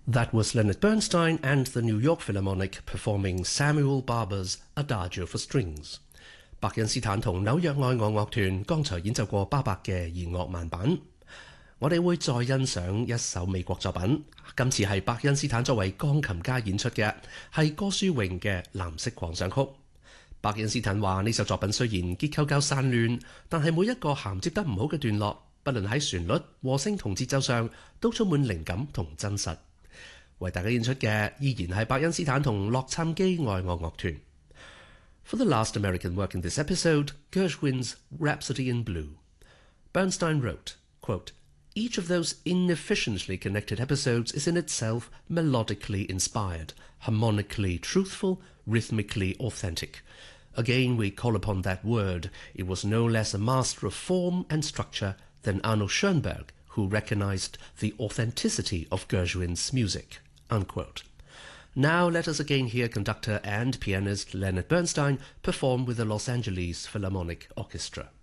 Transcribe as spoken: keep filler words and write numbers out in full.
That was Leonard Bernstein and the New York Philharmonic performing Samuel Barber's Adagio for Strings。伯恩斯坦同紐約愛樂樂團剛才演奏過巴伯嘅弦樂慢板。我哋會再欣賞一首美國作品，今次係伯恩斯坦作為鋼琴家演出嘅，係歌書榮嘅藍色狂想曲。伯恩斯坦話呢首作品雖然結構較散亂，但係每一個銜接得唔好嘅段落，不論喺旋律、和聲同節奏上，都充滿靈感同真實。為大家演出嘅依然係伯恩斯坦同洛杉磯愛樂樂團。For the last American work in this episode, Gershwin's Rhapsody in Blue. Bernstein wrote, quote, "Each of those inefficiently connected episodes is in itself melodically inspired, harmonically truthful, rhythmically authentic. Again, we call upon that word. It was no less a master of form and structure than Arno Schoenberg, who recognized the authenticity of Gershwin's music." Unquote. Now let us again hear conductor and pianist Leonard Bernstein perform with the Los Angeles Philharmonic Orchestra.